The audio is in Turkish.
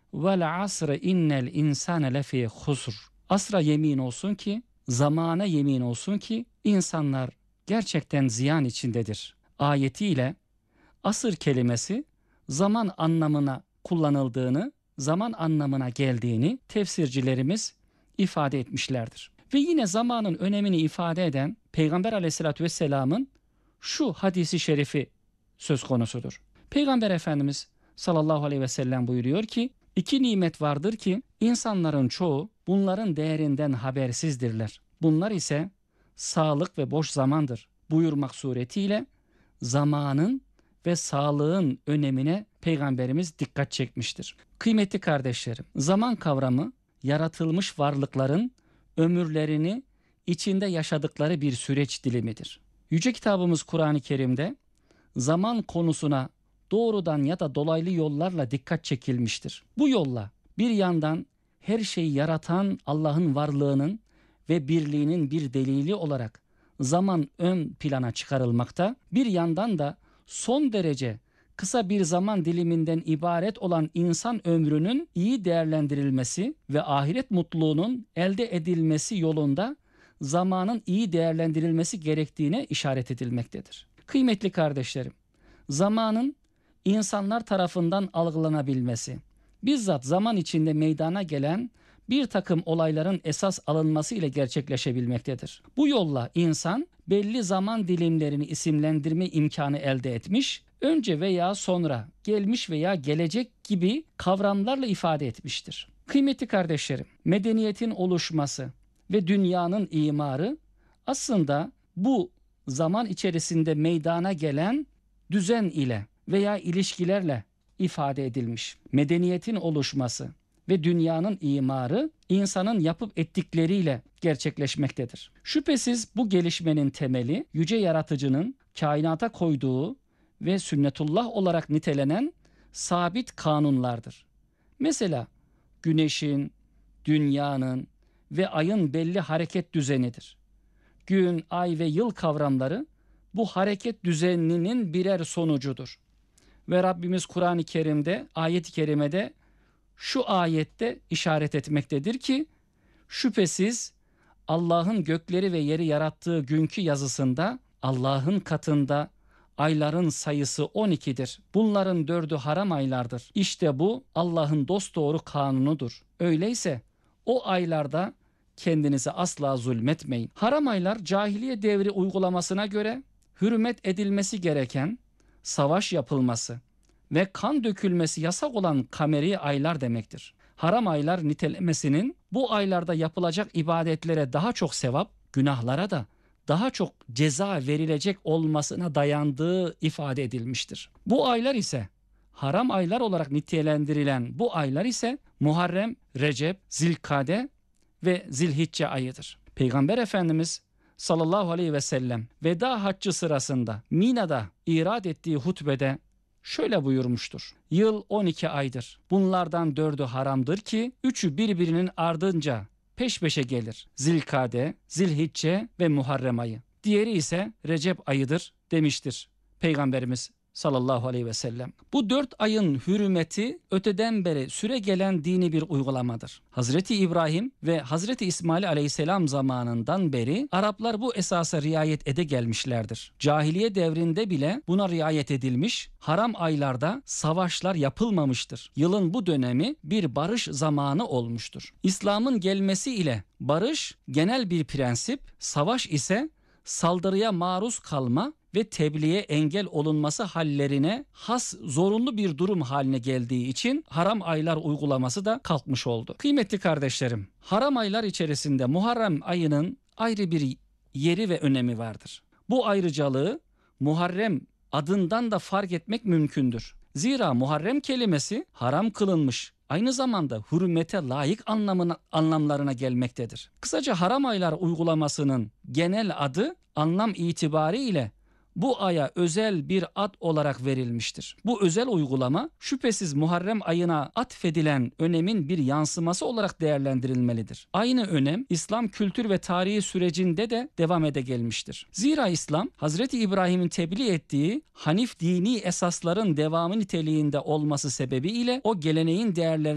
Vel asre innel insane lefî husr. Asra yemin olsun ki, zamana yemin olsun ki insanlar gerçekten ziyan içindedir. Ayetiyle asır kelimesi zaman anlamına kullanıldığını, zaman anlamına geldiğini tefsircilerimiz ifade etmişlerdir. Ve yine zamanın önemini ifade eden Peygamber Aleyhisselatü Vesselam'ın şu hadisi şerifi söz konusudur. Peygamber Efendimiz sallallahu aleyhi ve sellem buyuruyor ki, iki nimet vardır ki insanların çoğu bunların değerinden habersizdirler. Bunlar ise sağlık ve boş zamandır buyurmak suretiyle zamanın ve sağlığın önemine Peygamberimiz dikkat çekmiştir. Kıymetli kardeşlerim, zaman kavramı yaratılmış varlıkların ömürlerini içinde yaşadıkları bir süreç dilimidir. Yüce kitabımız Kur'an-ı Kerim'de zaman konusuna doğrudan ya da dolaylı yollarla dikkat çekilmiştir. Bu yolla bir yandan her şeyi yaratan Allah'ın varlığının ve birliğinin bir delili olarak zaman ön plana çıkarılmakta, bir yandan da son derece kısa bir zaman diliminden ibaret olan insan ömrünün iyi değerlendirilmesi ve ahiret mutluluğunun elde edilmesi yolunda zamanın iyi değerlendirilmesi gerektiğine işaret edilmektedir. Kıymetli kardeşlerim, zamanın insanlar tarafından algılanabilmesi, bizzat zaman içinde meydana gelen bir takım olayların esas alınması ile gerçekleşebilmektedir. Bu yolla insan belli zaman dilimlerini isimlendirme imkanı elde etmiş, önce veya sonra, gelmiş veya gelecek gibi kavramlarla ifade etmiştir. Kıymetli kardeşlerim, medeniyetin oluşması ve dünyanın imarı aslında bu zaman içerisinde meydana gelen düzen ile veya ilişkilerle ifade edilmiş. Medeniyetin oluşması ve dünyanın imarı insanın yapıp ettikleriyle gerçekleşmektedir. Şüphesiz bu gelişmenin temeli yüce yaratıcının kainata koyduğu ve sünnetullah olarak nitelenen sabit kanunlardır. Mesela güneşin, dünyanın ve ayın belli hareket düzenidir. Gün, ay ve yıl kavramları bu hareket düzeninin birer sonucudur. Ve Rabbimiz Kur'an-ı Kerim'de, ayet-i kerimede şu ayette işaret etmektedir ki, şüphesiz Allah'ın gökleri ve yeri yarattığı günkü yazısında Allah'ın katında ayların sayısı 12'dir. Bunların 4'ü haram aylardır. İşte bu Allah'ın dosdoğru kanunudur. Öyleyse o aylarda kendinize asla zulmetmeyin. Haram aylar cahiliye devri uygulamasına göre hürmet edilmesi gereken, savaş yapılması ve kan dökülmesi yasak olan kameri aylar demektir. Haram aylar nitelemesinin bu aylarda yapılacak ibadetlere daha çok sevap, günahlara da daha çok ceza verilecek olmasına dayandığı ifade edilmiştir. Bu aylar ise haram aylar olarak nitelendirilen bu aylar ise Muharrem, Recep, Zilkade ve Zilhicce ayıdır. Peygamber Efendimiz sallallahu aleyhi ve sellem veda haccı sırasında Mina'da irad ettiği hutbede şöyle buyurmuştur. Yıl 12 aydır. Bunlardan 4'ü haramdır ki 3'ü birbirinin ardınca peş peşe gelir. Zilkade, Zilhicce ve Muharrem ayı. Diğeri ise Recep ayıdır demiştir Peygamberimiz sallallahu aleyhi ve sellem. Bu 4 ayın hürmeti öteden beri süre gelen dini bir uygulamadır. Hazreti İbrahim ve Hazreti İsmail aleyhisselam zamanından beri Araplar bu esasa riayet ede gelmişlerdir. Cahiliye devrinde bile buna riayet edilmiş, haram aylarda savaşlar yapılmamıştır. Yılın bu dönemi bir barış zamanı olmuştur. İslam'ın gelmesi ile barış genel bir prensip, savaş ise saldırıya maruz kalma ve tebliğe engel olunması hallerine has zorunlu bir durum haline geldiği için haram aylar uygulaması da kalkmış oldu. Kıymetli kardeşlerim, haram aylar içerisinde Muharrem ayının ayrı bir yeri ve önemi vardır. Bu ayrıcalığı Muharrem adından da fark etmek mümkündür. Zira Muharrem kelimesi haram kılınmış, aynı zamanda hürmete layık anlamlarına gelmektedir. Kısaca haram aylar uygulamasının genel adı anlam itibariyle bu aya özel bir ad olarak verilmiştir. Bu özel uygulama şüphesiz Muharrem ayına atfedilen önemin bir yansıması olarak değerlendirilmelidir. Aynı önem İslam kültür ve tarihi sürecinde de devam ede gelmiştir. Zira İslam Hazreti İbrahim'in tebliğ ettiği Hanif dini esasların devamı niteliğinde olması sebebiyle o geleneğin değerlerini